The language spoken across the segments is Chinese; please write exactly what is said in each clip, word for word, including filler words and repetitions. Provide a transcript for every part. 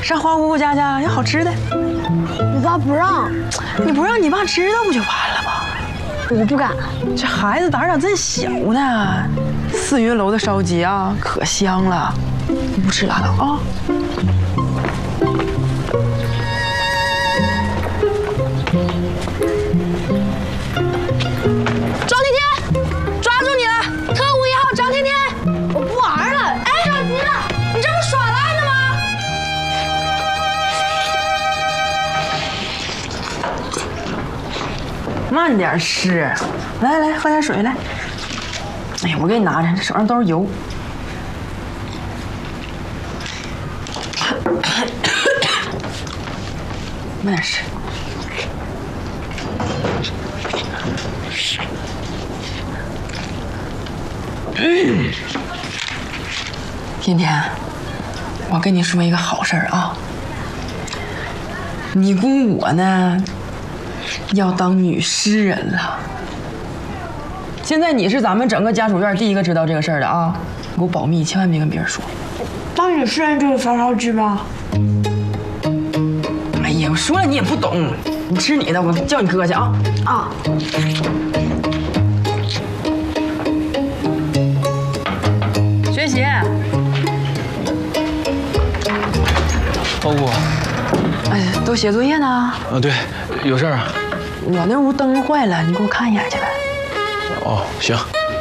上花姑姑家去，有好吃的。 我爸不让， 你不让你爸知道不就完了吗？ 我不敢。 这孩子胆咋这么小呢？四云楼的烧鸡啊，可香了，你不吃拉倒啊。 张天天，抓住你了！特务一号张天天，我不玩了。哎，着急了，你这不耍赖呢吗？ 慢点吃，来来，喝点水来。哎呀，我给你拿着，这手上都是油。慢点吃。天天，我跟你说一个好事儿啊，你姑我呢要当女诗人了。现在你是咱们整个家属院第一个知道这个事儿的啊，你给我保密，千万别跟别人说。 当女诗人就是发烧鸡吧？ 哎呀，我说了你也不懂，你吃你的，我叫你哥去啊。 啊。 学习。 包姑。 哎呀，都写作业呢。 啊，对，有事儿啊。 我那屋灯坏了，你给我看一眼去呗。 哦，行。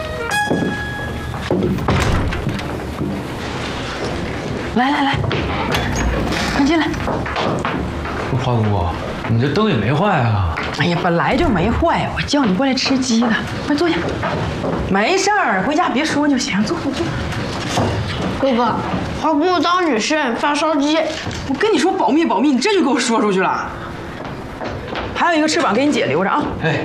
来来来，快进来。 花姑姑，你这灯也没坏啊？ 哎呀，本来就没坏，我叫你过来吃鸡的，快坐下。没事儿，回家别说就行，坐坐坐。 哥哥，花姑姑当女诗人发烧鸡。 我跟你说保密保密，你这就给我说出去了。还有一个翅膀给你姐留着啊。 哎，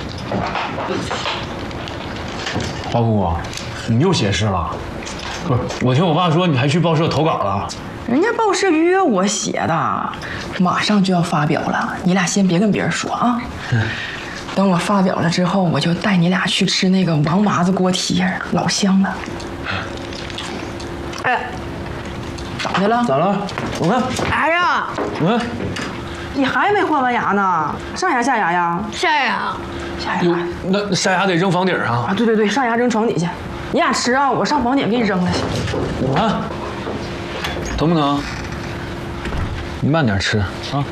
花姑姑，你又写诗了？不是，我听我爸说你还去报社投稿了。 人家报社约我写的，马上就要发表了，你俩先别跟别人说啊。嗯。等我发表了之后，我就带你俩去吃那个王麻子锅贴，老香了。哎，咋的了？ 咋了？我看。 哎呀， 嗯。 你还没换完牙呢？上牙下牙呀？ 下牙。 下牙。 那下牙得扔房顶上啊！对对对，上牙扔床底下。你俩吃啊，我上房顶给你扔了去。 啊，疼不疼？你慢点吃啊。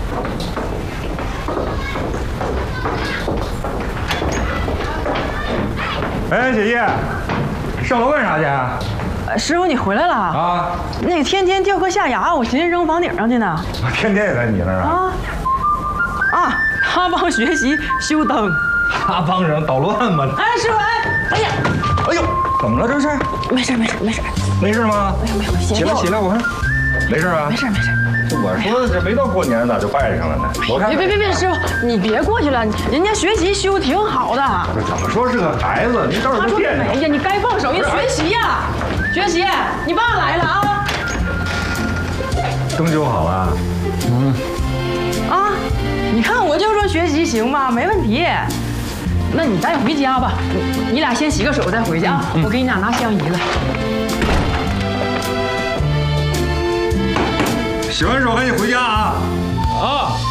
哎，姐姐，上楼干啥去？ 呃，师傅你回来了啊？那个天天掉颗下牙，我寻思扔房顶上去呢。 天天也在你那儿啊？ 啊啊！他帮学习修灯。 他帮人捣乱吗？ 哎，师傅，哎，哎呀， 哎呦，怎么了这是？ 没事没事没事， 没事吗？ 没有没有， 起来起来，我看，没事吧？ 没事没事。 我说这没到过年咋就拜上了呢？我看别别别别，师傅你别过去了，人家学习修挺好的。 怎么说是个孩子？您倒是不惦记。 哎呀，你该放手，你学习呀，学习。你爸来了啊。 灯修好了。 嗯。 啊，你看我就说学习行吗？没问题。那你赶紧回家吧，你你俩先洗个手再回去啊。嗯、我给你俩拿香姨子。 洗完手赶紧回家啊！ 啊。